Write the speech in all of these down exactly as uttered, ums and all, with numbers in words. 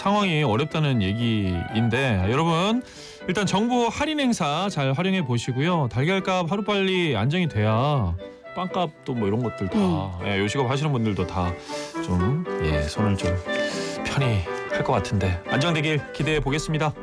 상황이 어렵다는 얘기인데 여러분 일단 정부 할인 행사 잘 활용해 보시고요. 달걀값 하루빨리 안정이 돼야 빵값도 뭐 이런 것들 다 음. 예, 요식업 하시는 분들도 다 좀 예, 손을 좀 편히 할 것 같은데 안정되길 기대해 보겠습니다.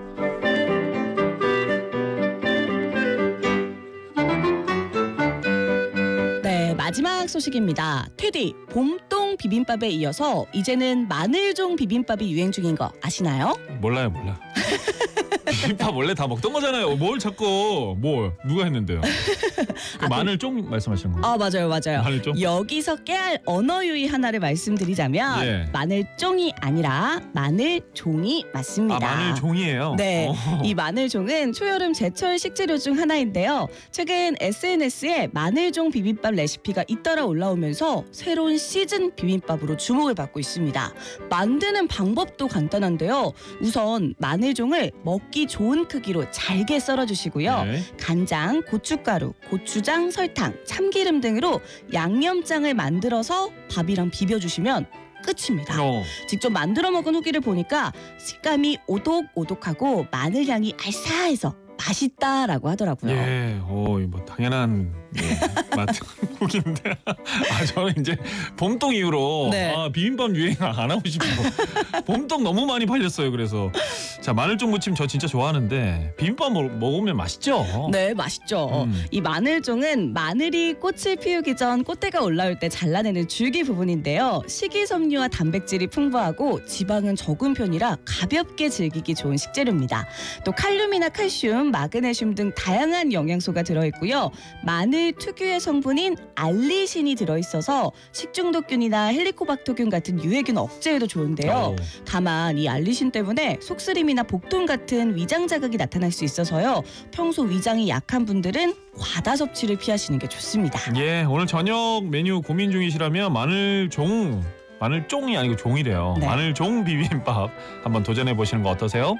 네, 마지막 소식입니다. 테디, 봄동 비빔밥에 이어서 이제는 마늘종 비빔밥이 유행 중인 거 아시나요? 몰라요, 몰라. 비빔밥 원래 다 먹던 거잖아요. 뭘 자꾸 뭘 누가 했는데요? 그 아, 마늘 쫑 말씀하시는 건가요? 아, 맞아요, 맞아요. 마늘종? 여기서 깨알 언어 유의 하나를 말씀드리자면 예. 마늘종이 아니라 마늘종이 맞습니다. 아, 마늘종이에요? 네, 어. 이 마늘종은 초여름 제철 식재료 중 하나인데요. 최근 에스엔에스에 마늘종 비빔밥 레시피가 잇따라 올라오면서 새로운 시즌 비빔밥으로 주목을 받고 있습니다. 만드는 방법도 간단한데요. 우선 마늘종을 먹기 좋은 크기로 잘게 썰어주시고요. 네. 간장, 고춧가루, 고추장, 설탕, 참기름 등으로 양념장을 만들어서 밥이랑 비벼주시면 끝입니다. 어. 직접 만들어 먹은 후기를 보니까 식감이 오독오독하고 마늘 향이 알싸해서 맛있다라고 하더라고요. 예, 어, 뭐 당연한 예, 맛 후기인데, 아 저는 이제 봄동 이후로 네. 아, 비빔밥 유행 안 하고 싶어. 봄동 너무 많이 팔렸어요. 그래서 자 마늘종 무침 저 진짜 좋아하는데 비빔밥 먹, 먹으면 맛있죠. 네, 맛있죠. 음. 이 마늘종은 마늘이 꽃을 피우기 전 꽃대가 올라올 때 잘라내는 줄기 부분인데요. 식이섬유와 단백질이 풍부하고 지방은 적은 편이라 가볍게 즐기기 좋은 식재료입니다. 또 칼륨이나 칼슘, 마그네슘 등 다양한 영양소가 들어있고요. 마늘 특유의 성분인 알리신이 들어있어서 식중독균이나 헬리코박터균 같은 유해균 억제에도 좋은데요. 어. 다만 이 알리신 때문에 속쓰림이나 복통 같은 위장 자극이 나타날 수 있어서요. 평소 위장이 약한 분들은 과다 섭취를 피하시는 게 좋습니다. 예, 오늘 저녁 메뉴 고민 중이시라면 마늘종, 마늘종이 아니고 종이래요. 네. 마늘종 비빔밥 한번 도전해 보시는 거 어떠세요?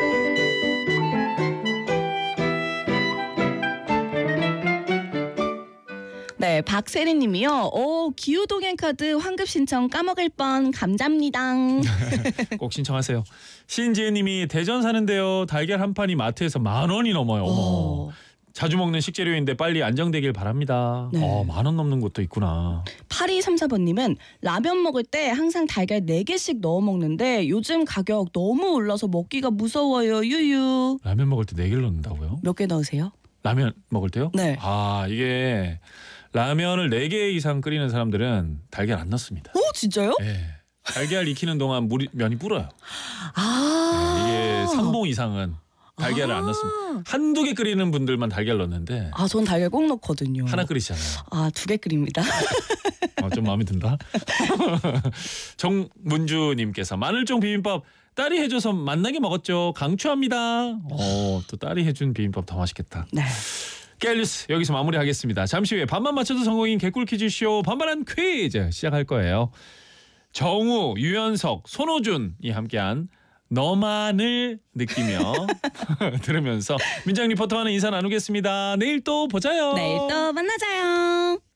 네, 박세리 님이요. 오, 기후동행 카드 환급 신청 까먹을 뻔 감사합니다. 꼭 신청하세요. 신지은님이 대전 사는데요. 달걀 한 판이 마트에서 만 원이 넘어요. 어머. 오. 자주 먹는 식재료인데 빨리 안정되길 바랍니다. 네. 어, 만 원 넘는 곳도 있구나. 팔이삼사 번님은 라면 먹을 때 항상 달걀 네 개씩 넣어 먹는데 요즘 가격 너무 올라서 먹기가 무서워요. 유유. 라면 먹을 때 네 개를 넣는다고요? 몇 개 넣으세요? 라면 먹을 때요? 네. 아 이게 라면을 네 개 이상 끓이는 사람들은 달걀 안 넣습니다. 오, 진짜요? 예. 달걀 익히는 동안 물이, 면이 불어요. 아. 이게 삼 봉 이상은 달걀을 아. 안 넣습니다. 한두 개 끓이는 분들만 달걀 넣는데 아, 전 달걀 꼭 넣거든요. 하나 끓이시잖아요. 아, 두 개 끓입니다. 어, 좀 마음에 든다. 정문주님께서 마늘종 비빔밥 딸이 해줘서 맛나게 먹었죠. 강추합니다. 어, 또 딸이 해준 비빔밥 더 맛있겠다. 네. 깨알뉴스 여기서 마무리하겠습니다. 잠시 후에 반만 맞춰도 성공인 개꿀 퀴즈쇼 반반한 퀴즈 시작할 거예요. 정우, 유연석, 손호준이 함께한 너만을 느끼며 들으면서 민정 리포터와는 인사 나누겠습니다. 내일 또 보자요. 내일 또 만나자요.